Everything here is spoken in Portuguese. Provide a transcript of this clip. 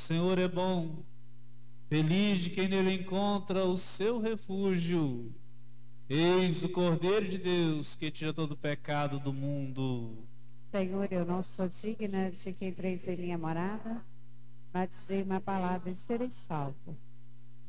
Senhor é bom, feliz de quem nele encontra o seu refúgio. Eis o Cordeiro de Deus que tira todo o pecado do mundo. Senhor, eu não sou digna de que entreis em minha morada, mas dizei uma palavra e serei salvo.